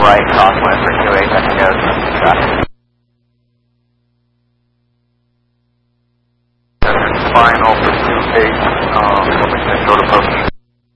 right crosswind for 28, that goes traffic. Final for 28, Wilmington, short approach.